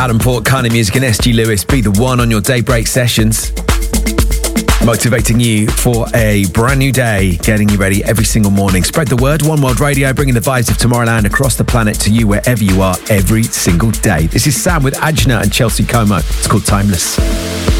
Adam Port, Kind of Music and SG Lewis, Be The One on your daybreak sessions. Motivating you for a brand new day, getting you ready every single morning. Spread the word, One World Radio, bringing the vibes of Tomorrowland across the planet to you wherever you are every single day. This is Sam with Ajna and Chelsea Como. It's called Timeless.